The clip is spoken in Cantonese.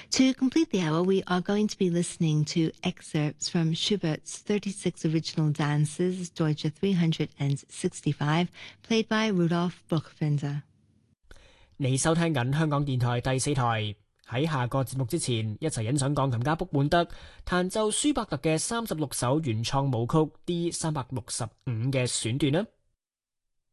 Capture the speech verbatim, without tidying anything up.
To complete the hour, we are going to be listening to excerpts from Schubert's thirty-six original dances, Deutsche three hundred sixty-five, played by Rudolf Buchbinder. 你收聽緊香港電台第四台。喺下個節目之前，一齊欣賞鋼琴家卜本德彈奏舒伯特嘅三十六首原創舞曲 D 三百六十五嘅選段啦。